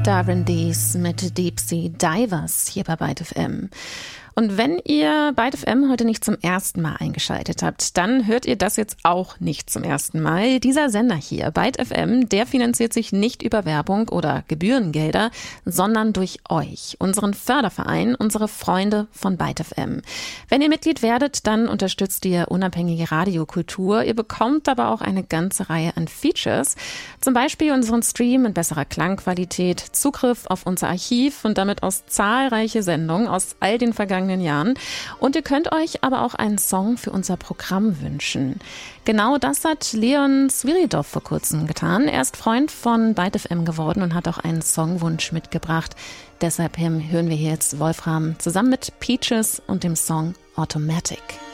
Darren Dees mit Deep Sea Divers hier bei Byte FM. Und wenn ihr Byte FM heute nicht zum ersten Mal eingeschaltet habt, dann hört ihr das jetzt auch nicht zum ersten Mal. Dieser Sender hier, Byte FM, der finanziert sich nicht über Werbung oder Gebührengelder, sondern durch euch, unseren Förderverein, unsere Freunde von Byte FM. Wenn ihr Mitglied werdet, dann unterstützt ihr unabhängige Radiokultur. Ihr bekommt aber auch eine ganze Reihe an Features, zum Beispiel unseren Stream in besserer Klangqualität, Zugriff auf unser Archiv und damit aus zahlreiche Sendungen aus all den vergangenen Jahren. Und ihr könnt euch aber auch einen Song für unser Programm wünschen. Genau das hat Leon Sviridov vor kurzem getan. Er ist Freund von Byte FM geworden und hat auch einen Songwunsch mitgebracht. Deshalb hören wir hier jetzt Wolfram zusammen mit Peaches und dem Song Automatic.